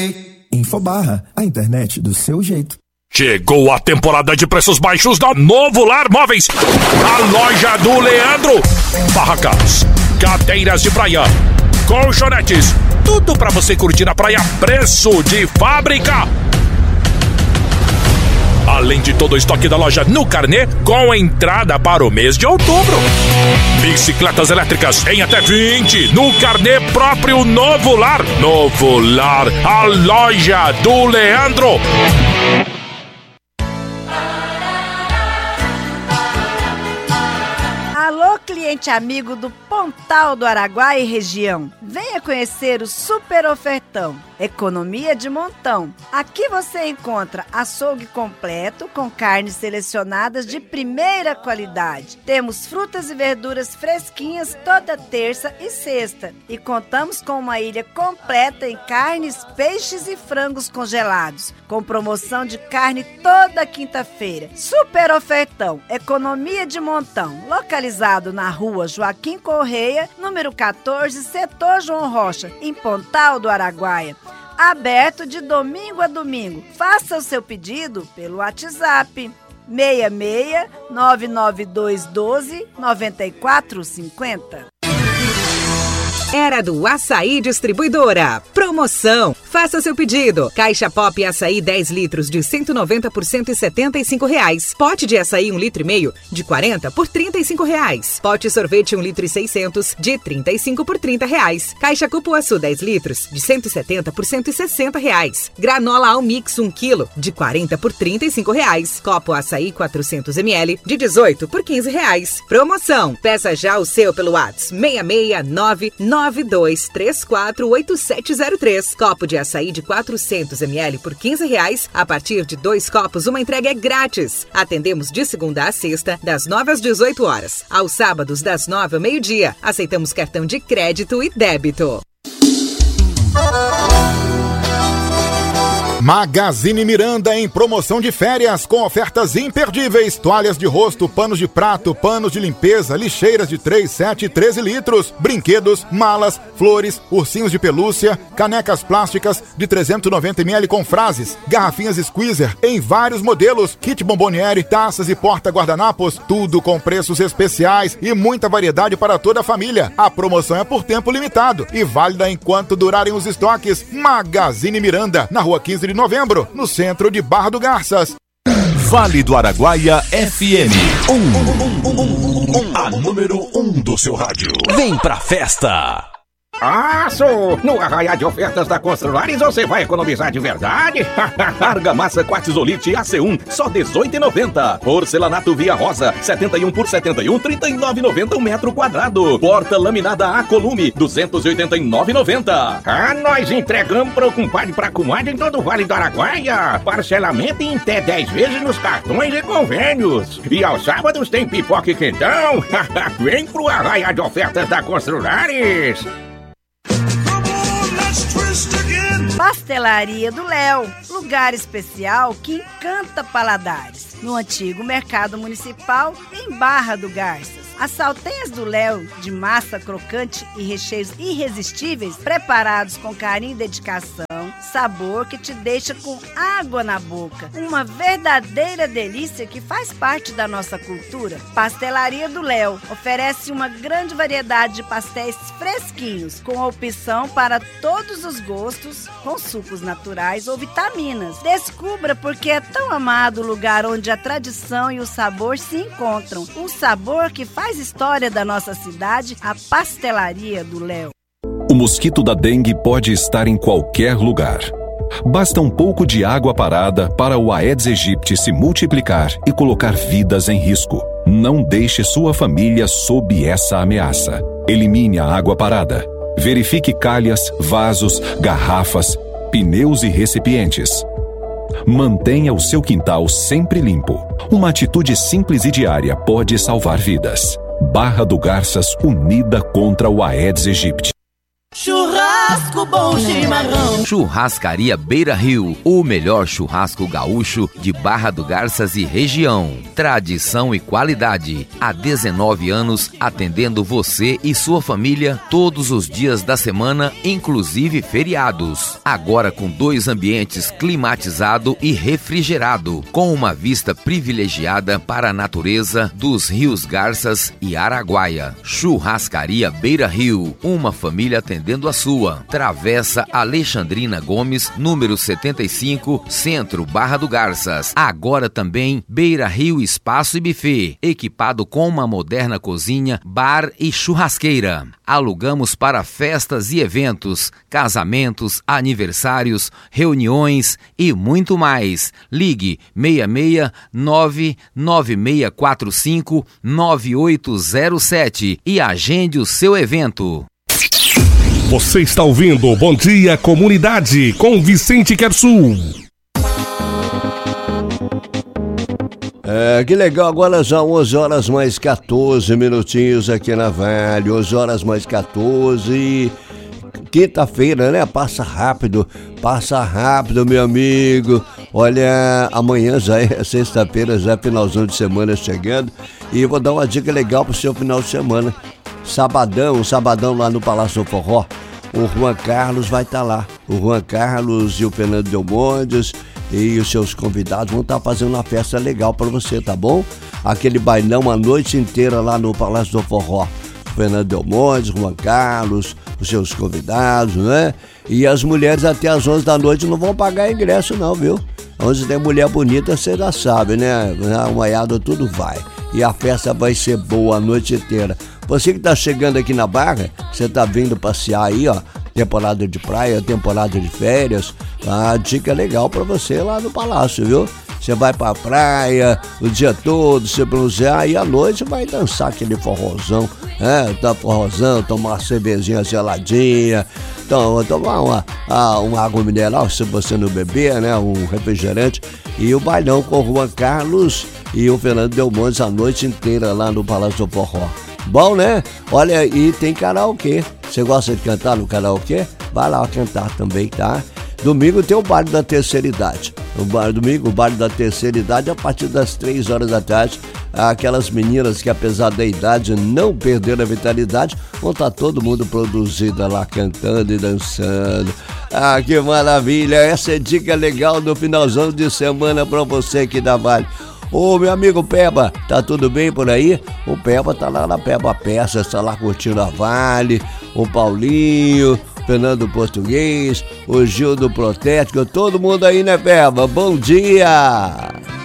Infobarra, a internet do seu jeito. Chegou a temporada de preços baixos da Novo Lar Móveis, a loja do Leandro. Barracas, cadeiras de praia, colchonetes, tudo pra você curtir na praia, preço de fábrica. Além de todo o estoque da loja no carnê, com entrada para o mês de outubro. Bicicletas elétricas em até 20 no carnê próprio Novo Lar. Novo Lar, a loja do Leandro. Alô, cliente amigo do Pontal do Araguaia e região. Venha conhecer o super ofertão. Economia de montão. Aqui você encontra açougue completo com carnes selecionadas de primeira qualidade. Temos frutas e verduras fresquinhas toda terça e sexta. E contamos com uma ilha completa em carnes, peixes e frangos congelados. Com promoção de carne toda quinta-feira. Super ofertão. Economia de montão. Localizado na rua Joaquim Correia, número 14, setor João Rocha, em Pontal do Araguaia. Aberto de domingo a domingo. Faça o seu pedido pelo WhatsApp 66 99212 9450. Era do Açaí Distribuidora. Promoção. Faça seu pedido. Caixa Pop Açaí 10 litros de 190 por R$175. Pote de açaí 1,5 litro de 40 por R$35. Pote sorvete 1,6 litros de 35 por R$30. Caixa Cupuaçu 10 litros de 170 por R$160. Granola Almix 1 kg de 40 por R$35. Copo Açaí 400 ml de 18 por R$15. Promoção. Peça já o seu pelo WhatsApp 669 92348703. Copo de açaí de 400 ml por R$15. A partir de 2 copos, uma entrega é grátis. Atendemos de segunda a sexta, das 9 às 18 horas. Aos sábados, das 9 ao meio-dia. Aceitamos cartão de crédito e débito. Magazine Miranda em promoção de férias com ofertas imperdíveis. Toalhas de rosto, panos de prato, panos de limpeza, lixeiras de 3, 7 e 13 litros, brinquedos, malas, flores, ursinhos de pelúcia, canecas plásticas de 390 ml com frases, garrafinhas Squeezer em vários modelos, kit bomboniere, taças e porta-guardanapos, tudo com preços especiais e muita variedade para toda a família. A promoção é por tempo limitado e válida enquanto durarem os estoques. Magazine Miranda, na rua 15 de novembro, no centro de Barra do Garças. Vale do Araguaia FM. A número 1 do seu rádio. Vem pra festa. No arraial de ofertas da Construlares você vai economizar de verdade. Argamassa quartzolite AC1, só R$18,90. Porcelanato Via Rosa, 71 por 71, R$39,90 um metro quadrado. Porta laminada Acolume, R$289,90. Nós entregamos pro compadre pra comadre em todo o Vale do Araguaia. Parcelamento em até 10 vezes nos cartões e convênios. E aos sábados tem pipoca e quentão. Vem pro arraial de ofertas da Construlares. Pastelaria do Léo, lugar especial que encanta paladares. No antigo mercado municipal, em Barra do Garças. As saltenhas do Léo, de massa crocante e recheios irresistíveis, preparados com carinho e dedicação, sabor que te deixa com água na boca. Uma verdadeira delícia que faz parte da nossa cultura. Pastelaria do Léo oferece uma grande variedade de pastéis fresquinhos, com opção para todos os gostos, com sucos naturais ou vitaminas. Descubra porque é tão amado o lugar onde a tradição e o sabor se encontram. Um sabor que faz história da nossa cidade, a Pastelaria do Léo. O mosquito da dengue pode estar em qualquer lugar. Basta um pouco de água parada para o Aedes aegypti se multiplicar e colocar vidas em risco. Não deixe sua família sob essa ameaça. Elimine a água parada. Verifique calhas, vasos, garrafas, pneus e recipientes. Mantenha o seu quintal sempre limpo. Uma atitude simples e diária pode salvar vidas. Barra do Garças unida contra o Aedes aegypti. Churrasco churrasco, bom chimarrão. Churrascaria Beira Rio, o melhor churrasco gaúcho de Barra do Garças e região. Tradição e qualidade. Há 19 anos atendendo você e sua família todos os dias da semana, inclusive feriados. Agora com 2 ambientes climatizado e refrigerado, com uma vista privilegiada para a natureza dos rios Garças e Araguaia. Churrascaria Beira Rio, uma família atendendo a sua. Travessa Alexandrina Gomes, número 75, Centro, Barra do Garças. Agora também Beira Rio Espaço e Buffet, equipado com uma moderna cozinha, bar e churrasqueira. Alugamos para festas e eventos, casamentos, aniversários, reuniões e muito mais. Ligue 669-9645-9807 e agende o seu evento. Você está ouvindo Bom Dia Comunidade com Vicente Quersul. Que legal, agora já 11 horas mais 14 minutinhos aqui na Vale, 11 horas mais 14, quinta-feira, né? Passa rápido, meu amigo. Olha, amanhã já é sexta-feira, já é finalzão de semana chegando, e vou dar uma dica legal pro seu final de semana. Sabadão lá no Palácio do Forró, o Juan Carlos vai estar lá, o Juan Carlos e o Fernando Delmontes e os seus convidados vão estar fazendo uma festa legal para você, tá bom? Aquele bailão a noite inteira lá no Palácio do Forró. Fernando Delmontes, Juan Carlos, os seus convidados, né? E as mulheres até as 11 da noite não vão pagar ingresso não, viu? Onde tem mulher bonita, você já sabe, né? A maiada tudo vai. E a festa vai ser boa a noite inteira. Você que tá chegando aqui na Barra, você tá vindo passear aí, ó, temporada de praia, temporada de férias, a dica legal pra você lá no Palácio, viu? Você vai pra praia o dia todo, você bronzear, e à noite vai dançar aquele forrozão, tomar uma cervejinha geladinha, tomar uma água mineral se você não beber, né? Um refrigerante, e o bailão com o Juan Carlos e o Fernando Delmontes a noite inteira lá no Palácio do Forró. Bom, né? Olha, e tem karaokê. Você gosta de cantar no karaokê? Vai lá cantar também, tá? Domingo tem o baile da terceira idade. Domingo, o baile da terceira idade, a partir das 3 horas da tarde. Aquelas meninas que, apesar da idade, não perderam a vitalidade, vão estar todo mundo produzida lá, cantando e dançando. Ah, que maravilha! Essa é dica legal do finalzão de semana pra você aqui da Vale. Ô, meu amigo Peba, tá tudo bem por aí? O Peba tá lá na Peba Peças, tá lá curtindo a Vale, o Paulinho, Fernando Português, o Gil do Protético, todo mundo aí, né, Peba? Bom dia!